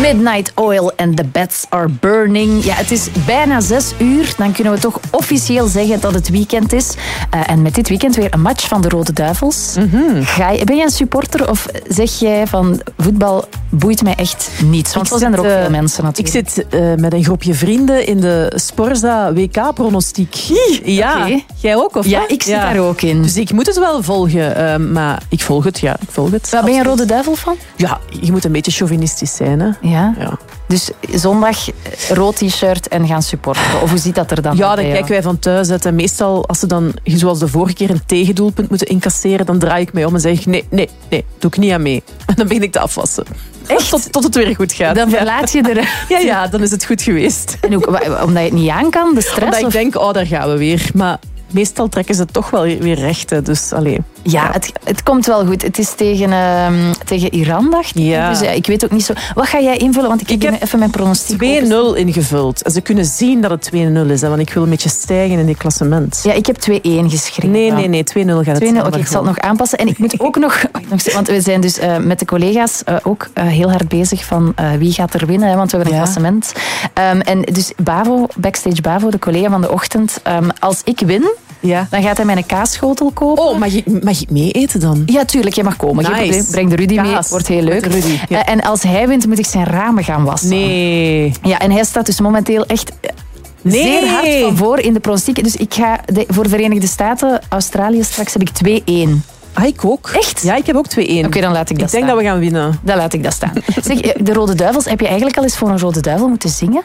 Midnight Oil and the Beds Are Burning. Ja, het is bijna 6 uur. Dan kunnen we toch officieel zeggen dat het weekend is. En met dit weekend weer een match van de Rode Duivels. Ben jij een supporter of zeg jij van voetbal boeit mij echt niets? Want zo zijn er ook veel mensen natuurlijk. Ik zit met een groepje vrienden in de Sporza WK-pronostiek. Ja, okay. Jij ook? Of ja, ik zit daar ook in. Dus ik moet het wel volgen. Maar ik volg het, ja. Ik volg het. Waar ben je een Rode Duivel van? Ja, je moet een beetje chauvinistisch zijn. Hè? Ja? Dus zondag rood t-shirt en gaan supporten. Of hoe ziet dat er dan Ja, dan kijken wij van thuis uit. En meestal, als ze dan, zoals de vorige keer, een tegendoelpunt moeten incasseren, dan draai ik mij om en zeg ik nee, doe ik niet aan mee. En dan begin ik te afwassen. Echt? Tot het weer goed gaat. Dan verlaat je er... Ja, dan is het goed geweest. En ook, omdat je het niet aan kan, de stress? Omdat ik denk, daar gaan we weer. Maar meestal trekken ze toch wel weer recht. Hè. Dus, Ja, het komt wel goed. Het is tegen Iran, dacht ik. Ja. Dus ik weet ook niet zo... Wat ga jij invullen? Want ik heb even mijn pronostiek 2-0 ingevuld. En ze kunnen zien dat het 2-0 is. Hè, want ik wil een beetje stijgen in dit klassement. Ja, ik heb 2-1 geschreven. Nee, 2-0 gaat het zijn. Oké, ik zal het nog aanpassen. En ik moet ook nog... Want we zijn dus met de collega's ook heel hard bezig van wie gaat er winnen. Hè, want we hebben een klassement. En dus Backstage Bavo, de collega van de ochtend. Als ik win... Ja. Dan gaat hij mij een kaasschotel kopen. Oh, mag ik mee eten dan? Ja, tuurlijk, je mag komen. Nice. Breng de Rudy mee, het wordt heel leuk. Rudy, ja. En als hij wint, moet ik zijn ramen gaan wassen. Nee. Ja, en hij staat dus momenteel echt zeer hard van voor in de pronostiek. Dus ik ga voor de Verenigde Staten, Australië straks heb ik 2-1. Ik ook. Echt? Ja, ik heb ook 2-1. Oké, dan laat ik dat staan. Ik denk dat we gaan winnen. Dan laat ik dat staan. Zeg, de Rode Duivels, heb je eigenlijk al eens voor een Rode Duivel moeten zingen?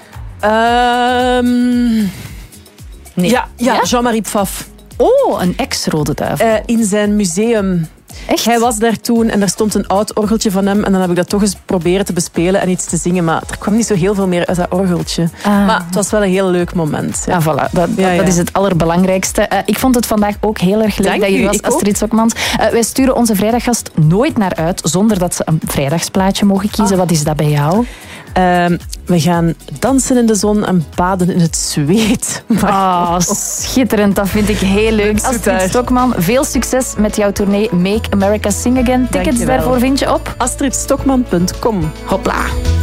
Nee. Ja, Jean-Marie Pfaff. Oh, een ex-Rode Duivel. In zijn museum. Echt? Hij was daar toen en er stond een oud orgeltje van hem. En dan heb ik dat toch eens proberen te bespelen en iets te zingen. Maar er kwam niet zo heel veel meer uit dat orgeltje. Maar het was wel een heel leuk moment. Ja, voilà. Dat is het allerbelangrijkste. Ik vond het vandaag ook heel erg leuk dat je was, Astrid Stokmans. Wij sturen onze vrijdaggast nooit naar uit zonder dat ze een vrijdagsplaatje mogen kiezen. Wat is dat bij jou? We gaan dansen in de zon en baden in het zweet. Schitterend. Dat vind ik heel leuk. Astrid Stokman, veel succes met jouw tournee Make America Sing Again. Tickets daarvoor vind je op astridstokman.com. Hopla.